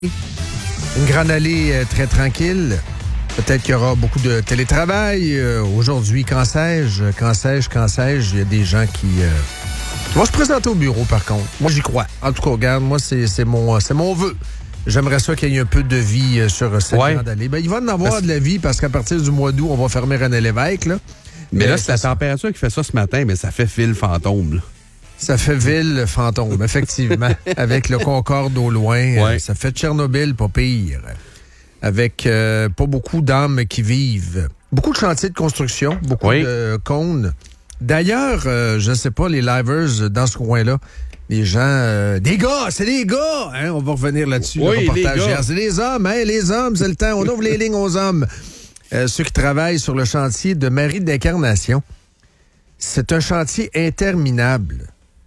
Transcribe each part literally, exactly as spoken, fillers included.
Une grande allée euh, très tranquille. Peut-être qu'il y aura beaucoup de télétravail. Euh, aujourd'hui, quand sais-je? Quand sais-je? Quand sais-je? Il y a des gens qui, euh, qui vont se présenter au bureau, par contre. Moi, j'y crois. En tout cas, regarde, moi, c'est, c'est, mon, c'est mon vœu. J'aimerais ça qu'il y ait un peu de vie euh, sur cette ouais. grande allée. Ben, il va en avoir parce... de la vie parce qu'à partir du mois d'août, on va fermer René Lévesque. Là. Mais, mais là, c'est la ça... température qui fait ça ce matin, mais ça fait fil fantôme. Là. Ça fait ville fantôme, effectivement. Avec le Concorde au loin. Ouais. Euh, ça fait Tchernobyl, pas pire. Avec euh, pas beaucoup d'âmes qui vivent. Beaucoup de chantiers de construction, beaucoup oui. de cônes. D'ailleurs, euh, je ne sais pas, les livers dans ce coin-là, les gens... Euh, des gars, c'est des gars! Hein, on va revenir là-dessus, oui, le reportage hier. C'est les hommes, hein, les hommes, c'est le temps. On ouvre les lignes aux hommes. Euh, ceux qui travaillent sur le chantier de Marie d'Incarnation. C'est un chantier interminable.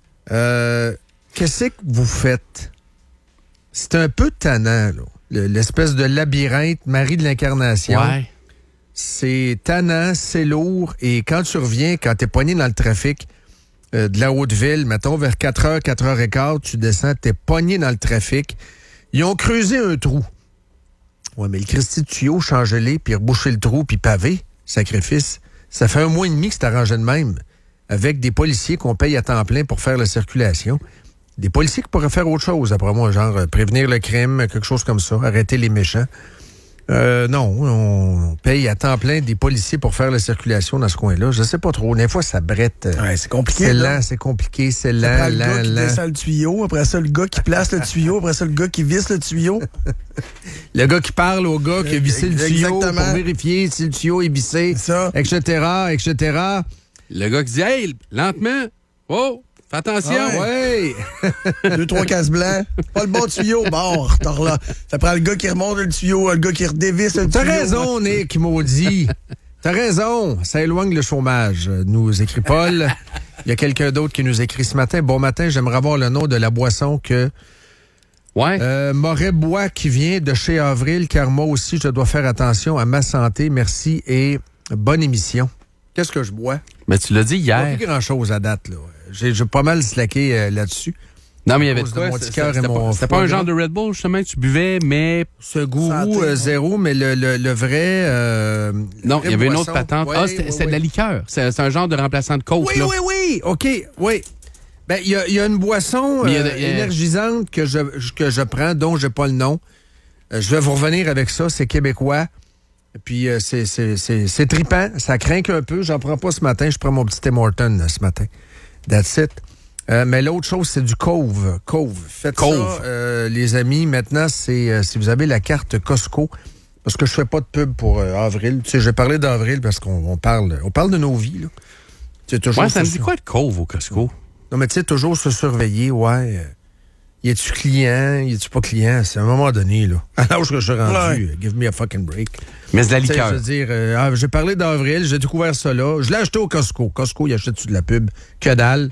Euh, qu'est-ce que vous faites? C'est un peu tannant, là. Le, l'espèce de labyrinthe Marie de l'Incarnation. Ouais. C'est tannant, c'est lourd, et quand tu reviens, quand t'es pogné dans le trafic euh, de la Haute-Ville, mettons vers quatre heures, quatre heures quinze, tu descends, t'es pogné dans le trafic. Ils ont creusé un trou. Ouais, mais le Christy de tuyau, changez-les, puis reboucher le trou, puis pavé, sacrifice. Ça fait un mois et demi que c'est arrangé de même. Avec des policiers qu'on paye à temps plein pour faire la circulation. Des policiers qui pourraient faire autre chose, après moi, genre euh, prévenir le crime, quelque chose comme ça, arrêter les méchants. Euh, non, on paye à temps plein des policiers pour faire la circulation dans ce coin-là. Je sais pas trop. Des fois, ça brette. Ouais, c'est compliqué. C'est là. lent, c'est compliqué, c'est lent, ça prend le lent, gars qui lent. descend le tuyau, après ça, le gars qui place le tuyau, après ça, le gars qui visse le tuyau. Le gars qui parle au gars qui a vissé le tuyau Exactement. pour vérifier si le tuyau est vissé, ça. et cetera, et cetera. Le gars qui dit « Hey, lentement! Oh! Fais attention! Ah, ouais. Deux, trois cases blancs. Pas le bon tuyau. Bon, retard là. Ça prend le gars qui remonte le tuyau, le gars qui redévisse le T'as tuyau. T'as raison, Nick, maudit. T'as raison. Ça éloigne le chômage, nous écrit Paul. Il y a quelqu'un d'autre qui nous écrit ce matin. Bon matin, j'aimerais avoir le nom de la boisson que... Ouais. Euh, Moret boit qui vient de chez Avril, car moi aussi, je dois faire attention à ma santé. Merci et bonne émission. Qu'est-ce que je bois? Mais tu l'as dit hier. Pas plus grand-chose à date, là. J'ai, j'ai pas mal slacké euh, là-dessus. Non, mais il y avait de quoi? quoi? C'était pas, c'était pas un genre de Red Bull, justement, que tu buvais, mais... Ce gourou euh, zéro, mais le, le, le vrai... Euh, non, il y avait boisson. une autre patente. Ouais, ah, c'était, ouais, c'était ouais. de la liqueur. C'est, c'est un genre de remplaçant de Coke, oui, là. Oui, oui, oui. OK, oui. Ben, il y a, y a une boisson euh, a, a... énergisante que je, que je prends, dont j'ai pas le nom. Euh, je vais vous revenir avec ça. C'est québécois. Puis euh, c'est, c'est, c'est, c'est trippant. Ça craint un peu. J'en prends pas ce matin. Je prends mon petit Tim Hortons euh, ce matin. That's it. Euh, mais l'autre chose, c'est du Cove. Cove. Faites Cove. ça, euh, les amis. Maintenant, c'est euh, si vous avez la carte Costco, parce que je fais pas de pub pour euh, avril. Tu sais, je vais parler d'avril parce qu'on on parle, on parle de nos vies. Là. Tu sais, toujours ouais, ça me sur... dit quoi de Cove au Costco? Non, mais tu sais, toujours se surveiller, ouais. Euh, y es-tu client? Y es-tu pas client? C'est à un moment donné, là. À l'âge que je suis rendu, ouais. Give me a fucking break. Mais c'est de la liqueur. Je veux dire, euh, ah, j'ai parlé d'avril, j'ai découvert ça là. Je l'ai acheté au Costco. Costco, il achète-tu de la pub? Que dalle.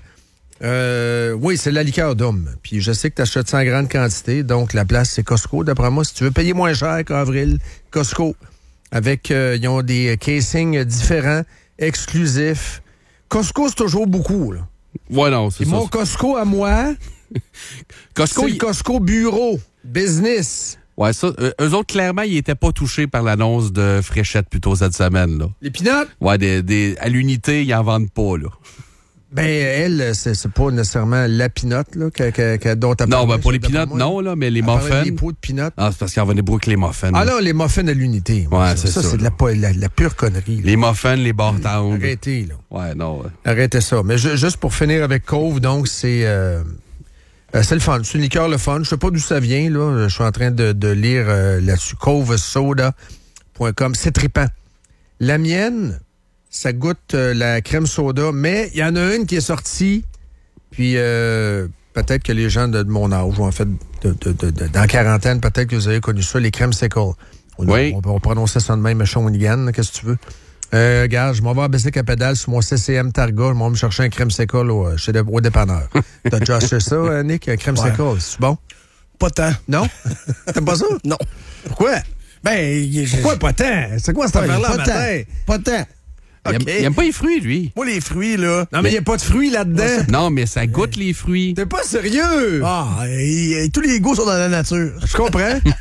Euh, oui, c'est de la liqueur d'homme. Puis je sais que tu achètes ça en grande quantité, donc la place, c'est Costco. D'après moi, si tu veux payer moins cher qu'avril, Costco. Avec, euh, ils ont des casings différents, exclusifs. Costco, c'est toujours beaucoup, là. Ouais, non, c'est Puis ça. mon Costco à moi, Costco, c'est il... le Costco Bureau, business. Ouais, ça, euh, eux autres, clairement, ils étaient pas touchés par l'annonce de Fréchette plus tôt cette semaine, là. Les pinottes? Ouais, des, des, à l'unité, ils en vendent pas, là. Ben, elle, c'est, c'est pas nécessairement la pinotte, là, que, que, que, dont t'as Non, parlé. ben, pour les pinottes, non, là, mais les Elle muffins. Les pots de pinottes. Ah, c'est parce qu'ils en venaient beaucoup avec les muffins. Ah, là, les muffins à l'unité. Ouais, ça, c'est ça. Ça, c'est de la, la, la pure connerie. Là. Les muffins, les bartendes. Arrêtez, là. Ouais, non. Ouais. Arrêtez ça. Mais je, juste pour finir avec Cove, donc, c'est... Euh, euh, c'est le fun. C'est une liqueur le fun. Je sais pas d'où ça vient, là. Je suis en train de, de lire euh, là-dessus. cove soda point com. C'est trippant. La mienne, ça goûte euh, la crème soda, mais il y en a une qui est sortie, puis euh, peut-être que les gens de, de mon âge, ou en fait, de, de, de, de, dans la quarantaine, peut-être que vous avez connu ça, les crèmes Sickle. On, oui. on, on prononçait ça de même, Shawinigan, qu'est-ce que tu veux? Euh, regarde, je m'en vais à Bessic à pédale sur mon C C M Targa. Je m'en vais me chercher un crème Sickle au, chez le, au dépanneur. T'as déjà acheté ça, Nick? Un crème ouais. Sickle, c'est bon? Pas tant. Non? T'aimes pas ça? Non. Pourquoi? Ben, Pourquoi pas tant? C'est quoi cette ouais, affaire-là, pas matin? Tant. Pas tant. Il, aime, OK. il aime pas les fruits, lui. Moi, les fruits, là. Non, mais il n'y a pas de fruits là-dedans. Non, mais ça goûte les fruits. T'es pas sérieux? Ah, et- et tous les goûts sont dans la nature. Je comprends.